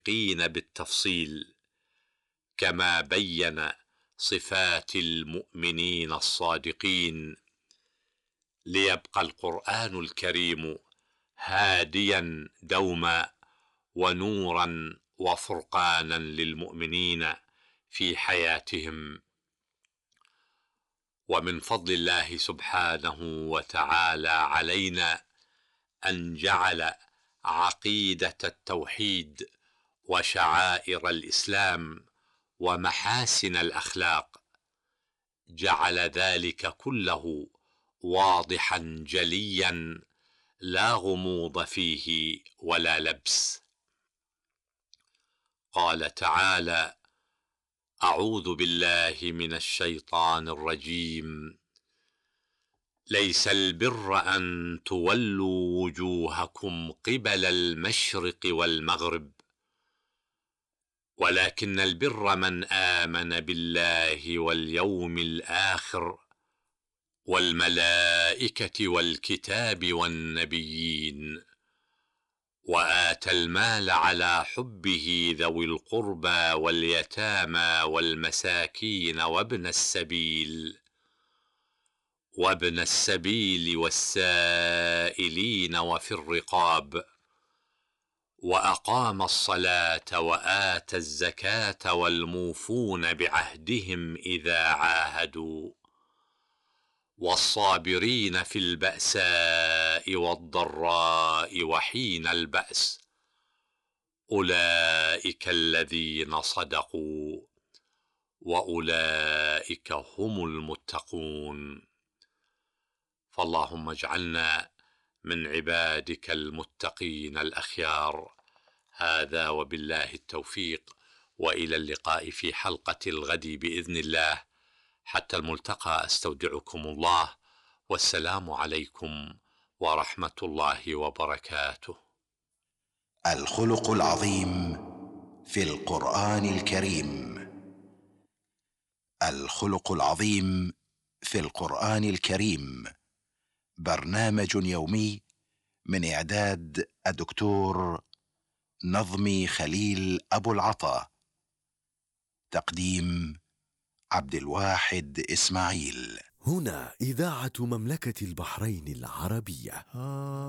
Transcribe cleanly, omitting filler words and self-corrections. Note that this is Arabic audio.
المتقين بالتفصيل، كما بين صفات المؤمنين الصادقين، ليبقى القرآن الكريم هاديا دوما ونورا وفرقانا للمؤمنين في حياتهم. ومن فضل الله سبحانه وتعالى علينا أن جعل عقيدة التوحيد وشعائر الإسلام ومحاسن الأخلاق، جعل ذلك كله واضحا جليا، لا غموض فيه ولا لبس. قال تعالى: أعوذ بالله من الشيطان الرجيم: ليس البر أن تولوا وجوهكم قبل المشرق والمغرب، ولكن البر من آمن بالله واليوم الآخر والملائكة والكتاب والنبيين، وآتى المال على حبه ذوي القربى واليتامى والمساكين وابن السبيل والسائلين وفي الرقاب، وأقام الصلاة وآتى الزكاة والموفون بعهدهم إذا عاهدوا، والصابرين في البأساء والضراء وحين البأس، أولئك الذين صدقوا وأولئك هم المتقون. فاللهم اجعلنا من عبادك المتقين الأخيار. هذا وبالله التوفيق، وإلى اللقاء في حلقة الغد بإذن الله. حتى الملتقى، أستودعكم الله، والسلام عليكم ورحمة الله وبركاته. الخلق العظيم في القرآن الكريم. الخلق العظيم في القرآن الكريم، برنامج يومي من إعداد الدكتور نظمي خليل أبو العطا، تقديم عبد الواحد إسماعيل. هنا إذاعة مملكة البحرين العربية.